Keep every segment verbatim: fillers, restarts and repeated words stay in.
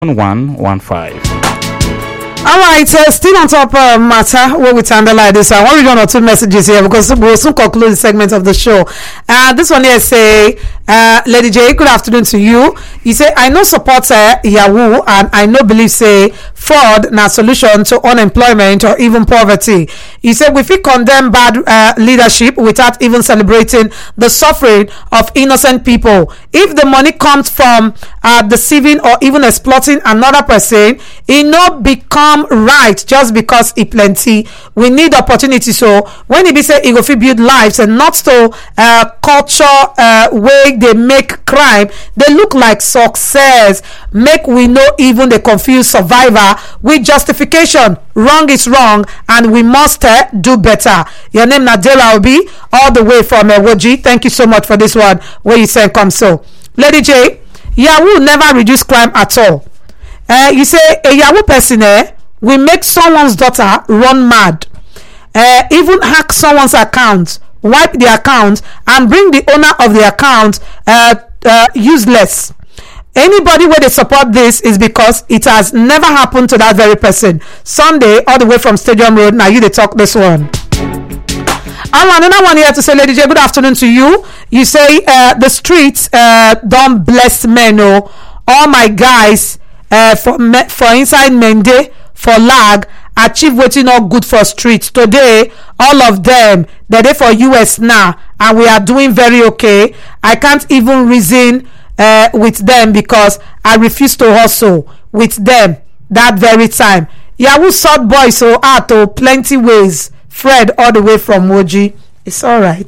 one one five. All right, uh, still on top uh, matter where we handle like this. I want to read one or two messages here because we'll soon conclude the segment of the show. Uh, this one here say, uh, Lady J, good afternoon to you. You say, I know support uh, Yahoo and I know believe say fraud na solution to unemployment or even poverty. You say, we fit condemn bad uh, leadership without even celebrating the suffering of innocent people. If the money comes from uh, deceiving or even exploiting another person, it not become right just because it plenty. We need opportunity. So when it be say it go fit build lives and not to uh, culture uh, way they make crime, they look like success. Make we know even the confused survivor with justification. Wrong is wrong and we must uh, do better. Your name Nadela Obi all the way from uh, Woji. Thank you so much for this one where you send come so. Lady J, Yahoo never reduce crime at all. Uh, you say a Yahoo person eh, will make someone's daughter run mad, uh, even hack someone's account, wipe the account and bring the owner of the account uh, uh, useless. Anybody where they support this is because it has never happened to that very person. Sunday all the way from Stadium Road. Now you they talk this one. And another one here to say, Lady J, good afternoon to you. You say uh, the streets uh, don't bless men. Oh, all my guys uh, for me, for inside Mende for lag achieve wetin not good for streets today. All of them they're there for U S now, and we are doing very okay. I can't even reason uh, with them because I refuse to hustle with them that very time. Yahoo sort boy so out to plenty ways. Fred all the way from Woji. It's all right.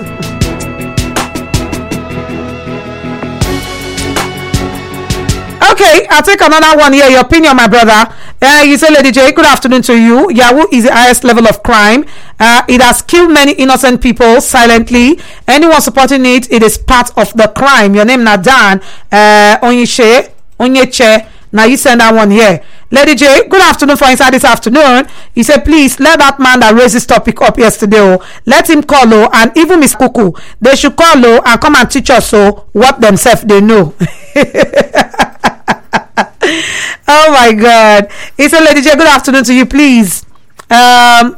Okay, I'll take another one here. Your opinion, my brother. Uh, you say, Lady J, good afternoon to you. Yahoo is the highest level of crime. Uh, it has killed many innocent people silently. Anyone supporting it, it is part of the crime. Your name Nadan uh, Onyeshe Onyeche. Now you send that one here. Lady J, good afternoon for inside this afternoon. He said, please let that man that raised this topic up yesterday, oh, let him call, oh, and even Miss Kuku, they should call, oh, and come and teach us, oh, what themselves they know. Oh my God. He said, Lady J, good afternoon to you, please. Um,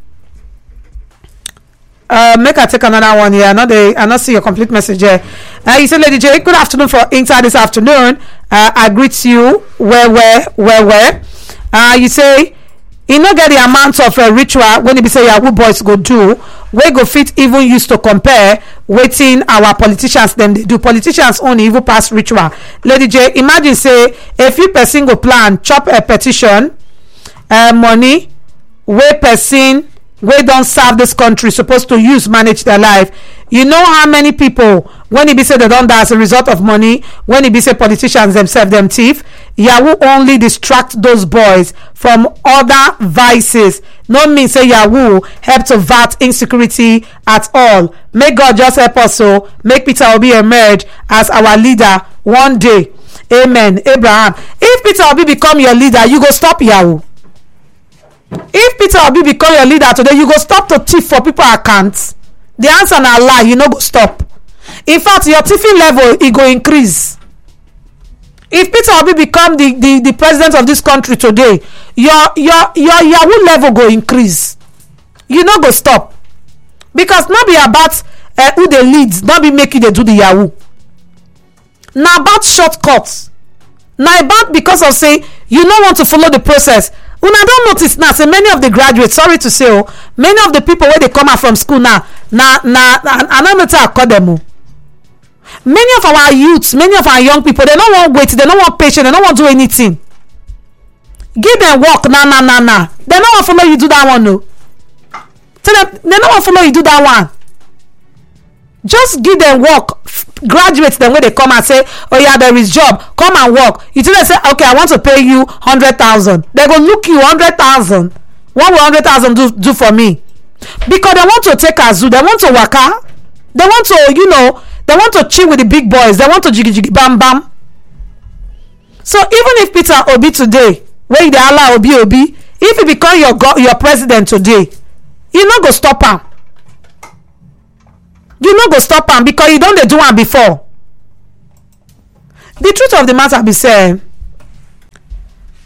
Uh, make I take another one here. I know they, I not see your complete message here. Uh, you said, Lady J, good afternoon for inside this afternoon. Uh, I greet you where, where, where, where. Uh, you say, you know, get the amount of uh, ritual when you be say Yahoo boys go do, we go fit even used to compare waiting our politicians them they do. Politicians only even pass ritual. Lady J, imagine say a few person go plan chop a petition, uh, money, way person. We don't serve this country supposed to use manage their life. You know how many people when it be said they don't die as a result of money, when it be say politicians themselves them thief. Yahoo only distract those boys from other vices. No mean say Yahoo help to vat insecurity at all. May God just help us so make Peter Obi emerge as our leader one day. Amen. Abraham, if Peter Obi become your leader, you go stop Yahoo. If Peter Obi become your leader today, you go stop to thief for people accounts. The answer na lie, you no go stop. In fact, your thieving level it go increase. If Peter Obi become the, the, the president of this country today, your your your Yahoo level go increase. You no go stop. Because not be about uh, who they lead, not be make you they do the Yahoo. Na about shortcuts. Na about because of say you no want to follow the process. Una don't notice now say many of the graduates, sorry to say, oh, many of the people where they come out from school now, na na I don't know to call them. Many of our youths, many of our young people, they don't want wait, they don't want patience, they don't want to do anything. Give them work, na na na na. They don't want follow you do that one, no. Tell them they don't want follow you do that one. Just give them work. Graduates then when they come and say, oh yeah, there is job, come and work. You tell them say, okay, I want to pay you hundred thousand. They go look you hundred thousand. What will hundred thousand do do for me? Because they want to take a zoo, they want to waka, they want to, you know, they want to chill with the big boys, they want to jiggy jiggy bam bam. So even if Peter Obi today, where they allow Obi Obi, if he become your go- your president today, you not go stop him. You no go stop am because you don dey do am before. The truth of the matter be say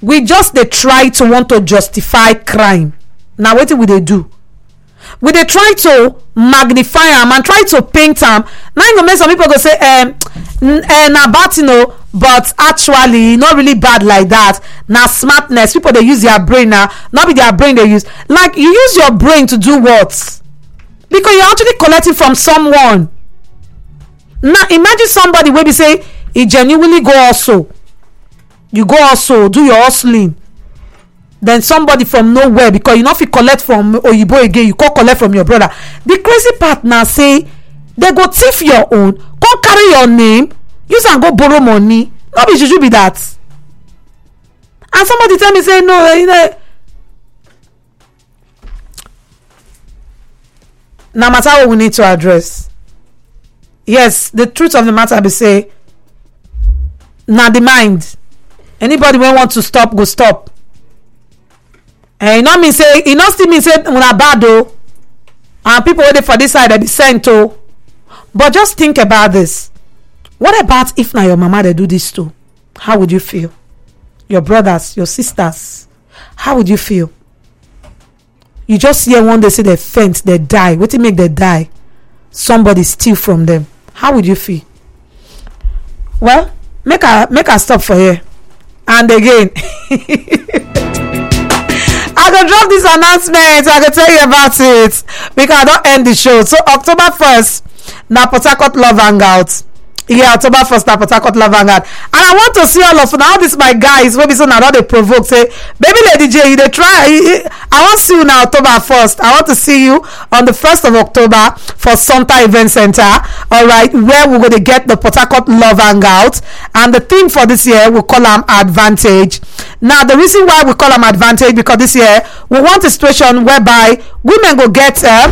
we just dey try to want to justify crime. Na wetin we dey do? We dey try to magnify am and try to paint am. Na im go make some people go say um, na bad thing o, but actually e no really bad like that. Na smartness. People dey use their brain now, not be their brain dey use. Like, you use your brain to do what? Because you're actually collecting from someone. Now imagine somebody wey be say e genuinely go hustle. You go hustle, do your hustling, then somebody from nowhere, because you no fit collect from oyibo again, you go collect from your brother. The crazy part na say they go thief your own, come carry your name, use am go borrow money. No be juju be that. And somebody tell me say no, you know, na matter what we need to address. Yes, the truth of the matter be say na the mind. Anybody wey want to stop go stop. And e no mean say e no still mean say una bad o, and people wey dey for this side dey be sent o. But just think about this. What about if na your mama dey do this too? How would you feel? Your brothers, your sisters, how would you feel? You just hear one day say they faint, they die. Wetin make them die? Somebody steal from them. How would you feel? Well, make I make I stop for here. And again, I go drop this announcement. I go tell you about it because I don't end the show. So October first, na Port Harcourt Love Hangout. Yeah, October first, na Port Harcourt Love Hangout. And I want to see all of now. This my guys. Maybe so now they provoke. Say, baby lady J, you they try. I want to see you now October first. I want to see you on the first of October for Santa Event Center. All right, where we're going to get the Port Harcourt Love Hangout. And the theme for this year, we call them Advantage. Now, the reason why we call them Advantage, because this year we want a situation whereby women go get. Uh,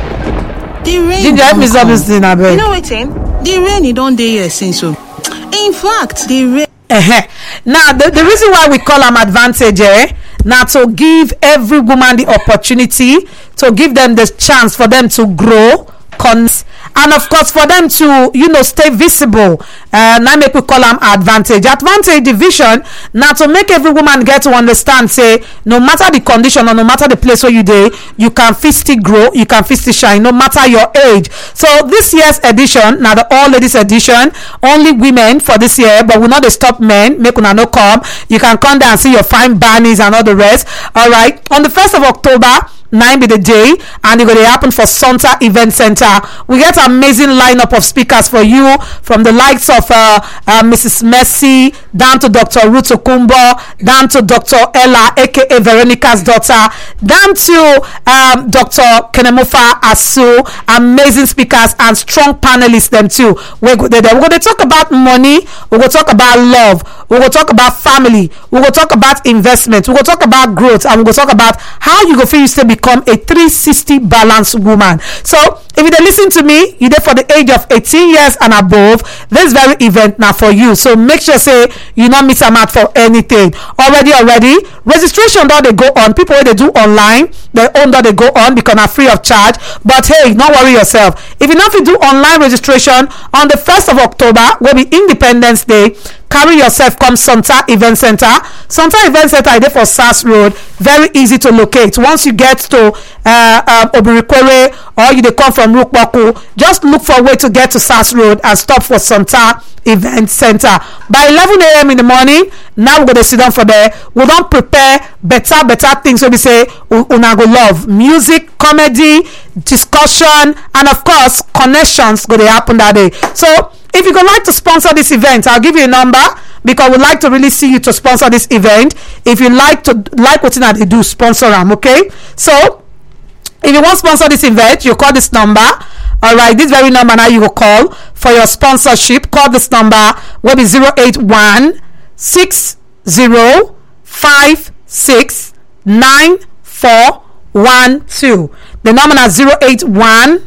the rain. Ginger, help me stop this thing, I beg. You know what, the rain you don't dey here since so. In fact, the rain. Uh-huh. Now, the, the reason why we call them Advantage, eh? Now to give every woman the opportunity, to give them the chance for them to grow, cons, and of course for them to, you know, stay visible. Uh, now make we call them Advantage. Advantage division. Now to make every woman get to understand, say, no matter the condition or no matter the place where you dey, you can fit still grow, you can fit still shine, no matter your age. So this year's edition, now the all ladies edition, only women for this year, but we not dey stop men. Make una no come. You can come down and see your fine bunnies and all the rest. All right. On the first of October. nine be the day, and it's going to happen for Santa Event Center. We get an amazing lineup of speakers for you, from the likes of uh, uh, Missus Mercy, down to Doctor Ruth Okumbo, down to Doctor Ella, aka Veronica's daughter, down to um, Doctor Kenemofa Asu. Amazing speakers and strong panelists them too. We're going to talk about money, we're going to talk about love, we're going to talk about family, we're going to talk about investment, we're going to talk about growth, and we're going to talk about how you go feel you stay become a three sixty balanced woman. So if you dey listen to me, you there for the age of eighteen years and above, this very event now for you. So make sure say you not miss a mark for anything. Already, already registration that they go on. People they do online, they own that they go on because are free of charge. But hey, don't worry yourself. If you not do online registration on the first of October, will be Independence Day. Carry yourself come Santa Event Center. Santa Event Center is there for S A S Road. Very easy to locate. Once you get to uh, um, Obirikwere, or you they come from Rukwaku, just look for a way to get to S A S Road and stop for Santa Event Center. By eleven a.m. in the morning, now we're going to sit down for there. We don't prepare better, better things. So we say, una go love music, comedy, discussion, and of course, connections going to happen that day. So, if you would like to sponsor this event, I'll give you a number, because we'd like to really see you to sponsor this event. If you like to like what they do, sponsor them, okay? So if you want to sponsor this event, you call this number. All right, this very number now you will call for your sponsorship. Call this number, will be zero eight one six zero five six nine four one two. The number is zero eight one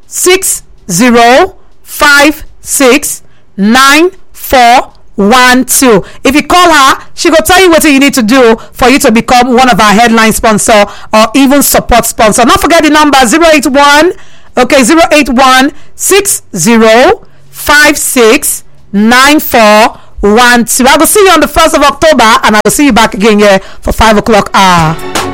six zero five six nine four one two. If you call her, she go tell you what you need to do for you to become one of our headline sponsor or even support sponsor. Don't forget the number zero eight one okay zero eight one six zero five six nine four one two. I will see you on the first of October, and I will see you back again here for five o'clock hour.